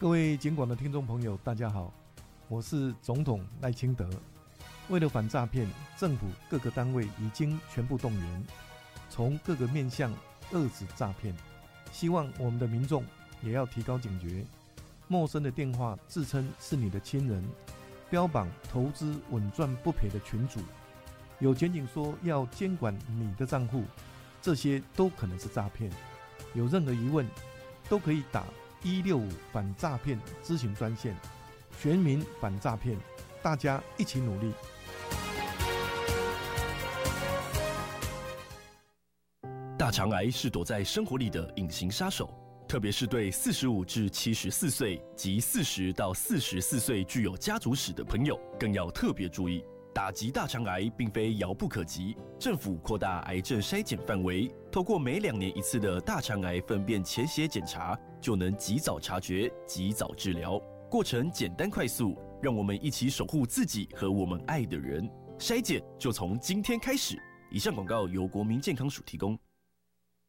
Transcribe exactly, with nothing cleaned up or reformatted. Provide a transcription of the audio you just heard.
各位警广的听众朋友，大家好，我是总统赖清德。为了反诈骗，政府各个单位已经全部动员，从各个面向遏止诈骗。希望我们的民众也要提高警觉，陌生的电话自称是你的亲人，标榜投资稳赚不赔的群组，有检警说要监管你的账户，这些都可能是诈骗。有任何疑问都可以打一六五反诈骗咨询专线，全民反诈骗，大家一起努力。 大肠癌是躲在生活里的隐形杀手，特别是对四十五至七十四岁及四十到四十四岁具有家族史的朋友，更要特别注意。打击大肠癌并非遥不可及，政府扩大癌症筛检范围，透过每两年一次的大肠癌粪便潜血检查，就能及早察觉、及早治疗，过程简单快速，让我们一起守护自己和我们爱的人。筛检就从今天开始。以上广告由国民健康署提供。